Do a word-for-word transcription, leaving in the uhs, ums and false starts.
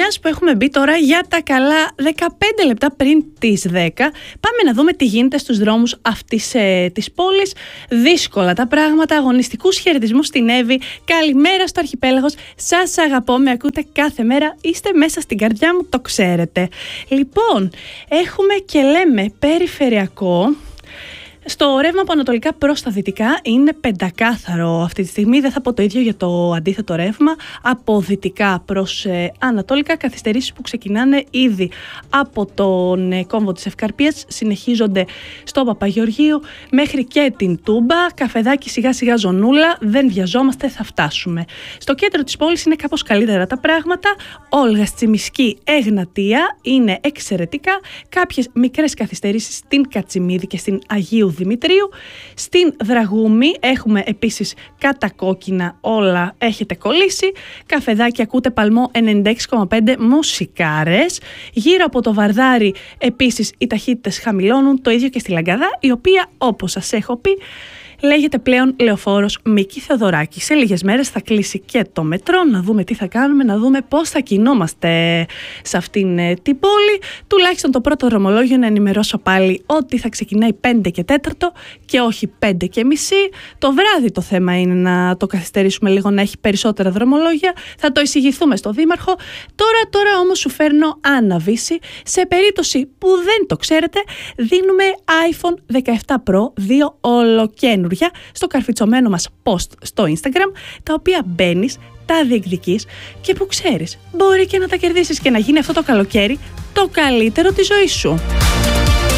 μιας που έχουμε μπει τώρα για τα καλά δεκαπέντε λεπτά πριν τις δέκα, πάμε να δούμε τι γίνεται στους δρόμους αυτής ε, της πόλης. Δύσκολα τα πράγματα, αγωνιστικούς χαιρετισμούς στην Εύη. Καλημέρα στο Αρχιπέλαγος, σας αγαπώ, με ακούτε κάθε μέρα, είστε μέσα στην καρδιά μου, το ξέρετε. Λοιπόν, έχουμε και λέμε περιφερειακό. Στο ρεύμα από ανατολικά προς τα δυτικά είναι πεντακάθαρο αυτή τη στιγμή. Δεν θα πω το ίδιο για το αντίθετο ρεύμα. Από δυτικά προς ε, ανατολικά, καθυστερήσεις που ξεκινάνε ήδη από τον ε, κόμβο της Ευκαρπίας, συνεχίζονται στο Παπαγεωργίου μέχρι και την Τούμπα. Καφεδάκι σιγά σιγά ζωνούλα, δεν βιαζόμαστε, θα φτάσουμε. Στο κέντρο της πόλης είναι κάπως καλύτερα τα πράγματα. Όλγας, Τσιμισκή, Εγνατία είναι εξαιρετικά. Κάποιες μικρές καθυστερήσεις στην Κατσιμίδη και στην Αγίου Δημητρίου. Στην Δραγούμη έχουμε επίσης κατακόκκινα, όλα έχετε κολλήσει. Καφεδάκι, ακούτε παλμό ενενήντα έξι κόμμα πέντε, μουσικάρες. Γύρω από το Βαρδάρι επίσης οι ταχύτητες χαμηλώνουν, το ίδιο και στη Λαγκαδά, η οποία, όπως σας έχω πει, λέγεται πλέον Λεωφόρος Μίκη Θεοδωράκη. Σε λίγες μέρες θα κλείσει και το μετρό, να δούμε τι θα κάνουμε, να δούμε πώς θα κινούμαστε σε αυτήν ε, την πόλη. Τουλάχιστον το πρώτο δρομολόγιο να ενημερώσω πάλι ότι θα ξεκινάει πέντε και τέταρτο και όχι πέντε και μισή. Το βράδυ το θέμα είναι να το καθυστερήσουμε λίγο, να έχει περισσότερα δρομολόγια. Θα το εισηγηθούμε στο Δήμαρχο. Τώρα, τώρα όμως σου φέρνω αναβίση. Σε περίπτωση που δεν το ξέρετε, δίνουμε άιφον δεκαεπτά Pro, δύο ολοκαίνουργια, στο καρφιτσωμένο μας post στο Instagram, τα οποία μπαίνεις, τα διεκδικείς και που ξέρεις, μπορεί και να τα κερδίσεις και να γίνει αυτό το καλοκαίρι το καλύτερο της ζωής σου.